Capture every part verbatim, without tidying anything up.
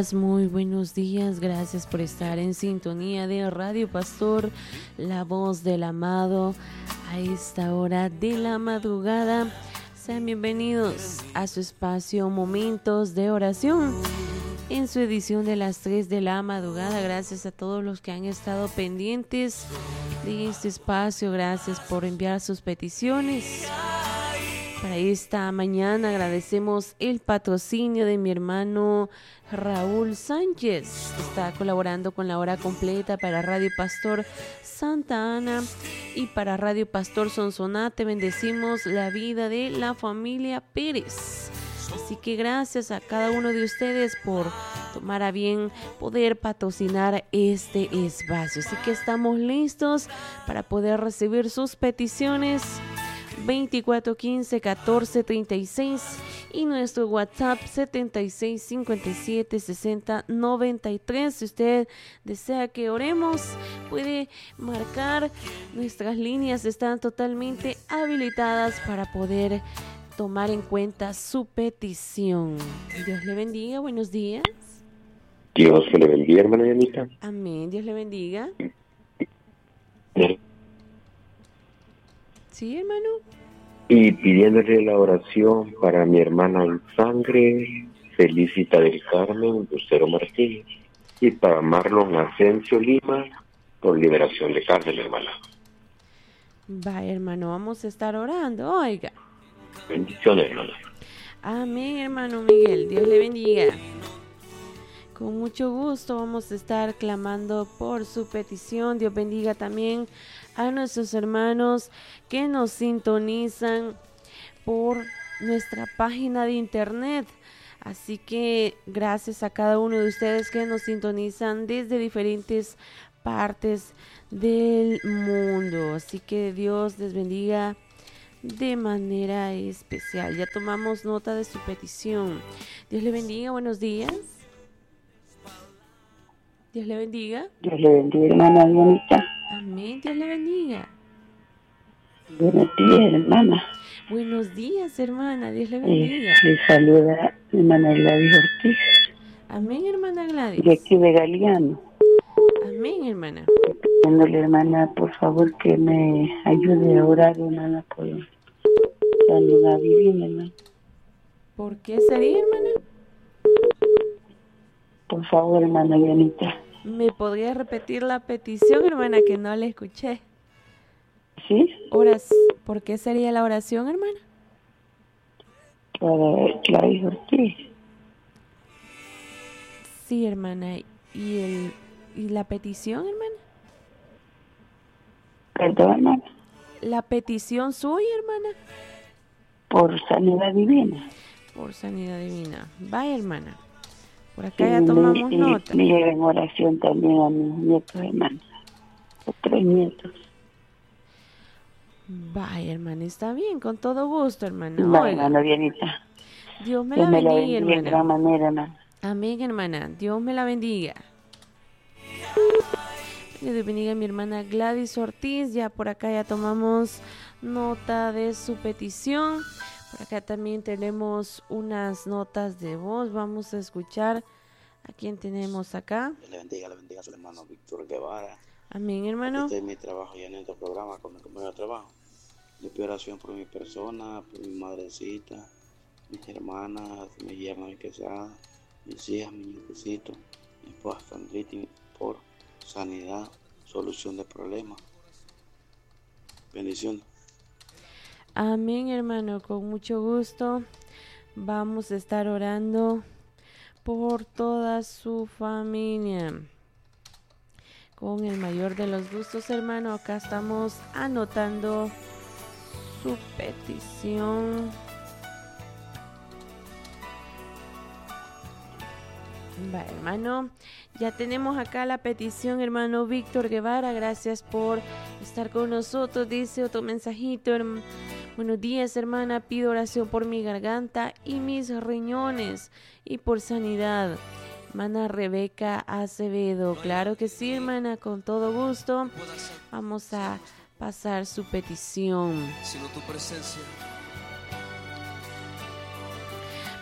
Muy buenos días, gracias por estar en sintonía de Radio Pastor, la voz del amado, a esta hora de la madrugada. Sean bienvenidos a su espacio Momentos de Oración, en su edición de las tres de la madrugada. Gracias a todos los que han estado pendientes de este espacio, gracias por enviar sus peticiones. Para esta mañana agradecemos el patrocinio de mi hermano Raúl Sánchez, que está colaborando con la hora completa para Radio Pastor Santa Ana y para Radio Pastor Sonsonate. Bendecimos la vida de la familia Pérez. Así que gracias a cada uno de ustedes por tomar a bien poder patrocinar este espacio. Así que estamos listos para poder recibir sus peticiones. veinticuatro quince catorce treinta y seis y nuestro WhatsApp setenta y seis cincuenta y siete sesenta noventa y tres. Si usted desea que oremos, puede marcar. Nuestras líneas están totalmente habilitadas para poder tomar en cuenta su petición. Dios le bendiga, buenos días. Dios me le bendiga, hermana Yanita. Amén, Dios le bendiga. Sí, hermano. Y pidiéndole la oración para mi hermana en sangre, Felicita del Carmen Lucero Martínez, y para Marlon Asensio Lima, por liberación de cárcel, hermana. Va, hermano, vamos a estar orando, oiga. Bendiciones, hermana. Amén, hermano Miguel, Dios le bendiga. Con mucho gusto vamos a estar clamando por su petición. Dios bendiga también a nuestros hermanos que nos sintonizan por nuestra página de internet. Así que gracias a cada uno de ustedes que nos sintonizan desde diferentes partes del mundo. Así que Dios les bendiga de manera especial. Ya tomamos nota de su petición. Dios le bendiga, buenos días. Dios le bendiga. Dios le bendiga, hermana Dianita. Amén, Dios le bendiga. Buenos días, hermana. Buenos días, hermana, Dios le bendiga. Eh, le saluda hermana Gladys Ortiz. Amén, hermana Gladys. De aquí de Galeano. Amén, hermana. Pidiéndole, hermana, por favor, que me ayude a orar, hermana, por sanidad divina, hermana. ¿Por qué sería, hermana? Por favor, hermana Dianita. ¿Me podría repetir la petición, hermana, que no la escuché? ¿Sí? Oras, ¿por qué sería la oración, hermana? Para Gladys Ortiz. Sí, hermana. ¿Y, el, ¿Y la petición, hermana? Perdón, hermana. ¿La petición suya, hermana? Por sanidad divina. Por sanidad divina. Vaya, hermana. Por acá ya tomamos y, nota. Y me llega en oración también a mis nietos, hermana. A tres nietos. Vaya, hermana, está bien, con todo gusto, hermana. Va, Oiga, hermana Dianita. Dios me Dios la me la bendiga, bendiga de gran hermana. manera, hermana. Amén, hermana. Dios me la bendiga. Dios bendiga a mi hermana Gladys Ortiz. Ya por acá ya tomamos nota de su petición. Por acá también tenemos unas notas de voz. Vamos a escuchar a quién tenemos acá. Dios le bendiga, le bendiga a su hermano Víctor Guevara. Amén, hermano. Este es mi trabajo ya en este programa con mi compañero de trabajo. Le pido oración por mi persona, por mi madrecita, mis hermanas, mi yerno, mi quesada, mis hijas, mi nietecito, mi esposa Sandrita, por sanidad, solución de problemas. Bendiciones. Amén, hermano, con mucho gusto. Vamos a estar orando por toda su familia. Con el mayor de los gustos, hermano. Acá estamos anotando su petición. Va, hermano, ya tenemos acá la petición, hermano Víctor Guevara. Gracias por estar con nosotros. Dice otro mensajito, hermano. Buenos días, hermana. Pido oración por mi garganta y mis riñones y por sanidad. Hermana Rebeca Acevedo. Claro que sí, hermana, con todo gusto. Vamos a pasar su petición. Sino tu presencia.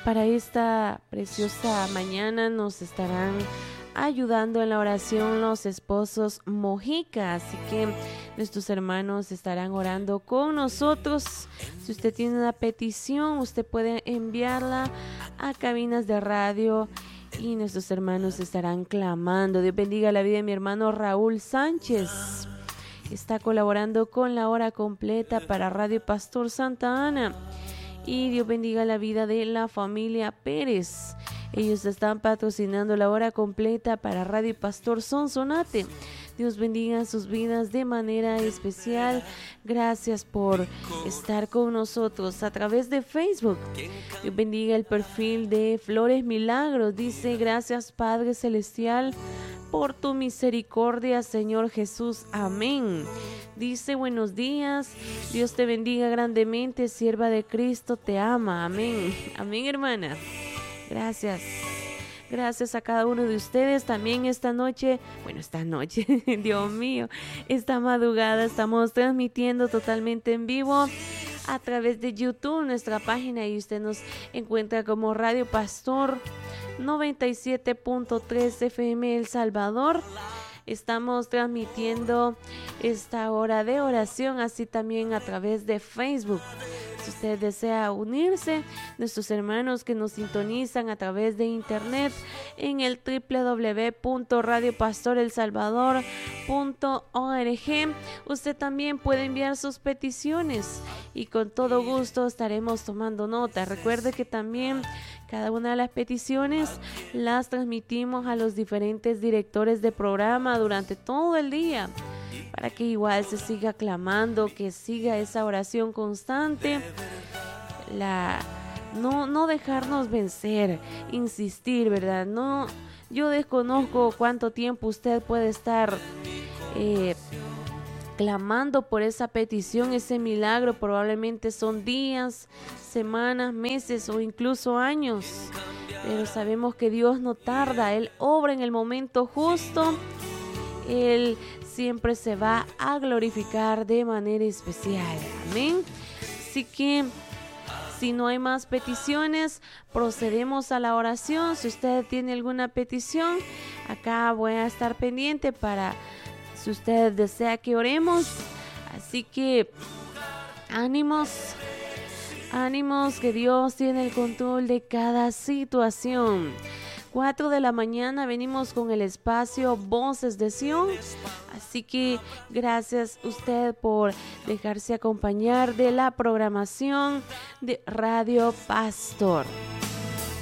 para esta preciosa mañana nos estarán ayudando en la oración los esposos Mojica, así que nuestros hermanos estarán orando con nosotros. Si usted tiene una petición, usted puede enviarla a cabinas de radio y nuestros hermanos estarán clamando. Dios bendiga la vida de mi hermano Raúl Sánchez. Está colaborando con la hora completa para Radio Pastor Santa Ana. Y Dios bendiga la vida de la familia Pérez. Ellos están patrocinando la hora completa para Radio Pastor Sonsonate. Dios bendiga sus vidas de manera especial. Gracias por estar con nosotros a través de Facebook. Dios bendiga el perfil de Flores Milagros. Dice: gracias Padre Celestial por tu misericordia, Señor Jesús. Amén. Dice: buenos días, Dios te bendiga grandemente, sierva de Cristo, te ama. Amén. Amén, hermana. Gracias. Gracias a cada uno de ustedes. También esta noche, bueno, esta noche, Dios mío, esta madrugada estamos transmitiendo totalmente en vivo a través de YouTube, nuestra página, y usted nos encuentra como Radio Pastor noventa y siete punto tres F M El Salvador. Estamos transmitiendo esta hora de oración, así también a través de Facebook. Si usted desea unirse, nuestros hermanos que nos sintonizan a través de internet en el doble u doble u doble u punto radio pastor el salvador punto org, usted también puede enviar sus peticiones y con todo gusto estaremos tomando nota. Recuerde que también cada una de las peticiones las transmitimos a los diferentes directores de programa durante todo el día, para que igual se siga clamando, que siga esa oración constante, la no, no dejarnos vencer, insistir, ¿verdad? No, yo desconozco cuánto tiempo usted puede estar eh, clamando por esa petición, ese milagro. Probablemente son días, semanas, meses o incluso años, pero sabemos que Dios no tarda, Él obra en el momento justo. Él siempre se va a glorificar de manera especial. Amén. Así que si no hay más peticiones, procedemos a la oración. Si usted tiene alguna petición, acá voy a estar pendiente para si usted desea que oremos. Así que ánimos, ánimos, que Dios tiene el control de cada situación. cuatro de la mañana venimos con el espacio Voces de Sion. Así que gracias usted por dejarse acompañar de la programación de Radio Pastor.